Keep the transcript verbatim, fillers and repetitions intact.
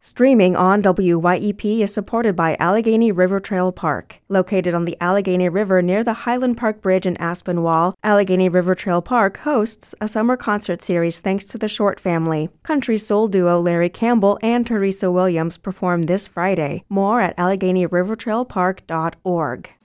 Streaming on W Y E P is supported by Allegheny River Trail Park. Located on the Allegheny River near the Highland Park Bridge in Aspinwall, Allegheny River Trail Park hosts a summer concert series thanks to the Short family. Country soul duo Larry Campbell and Teresa Williams perform this Friday. More at allegheny river trail park dot org.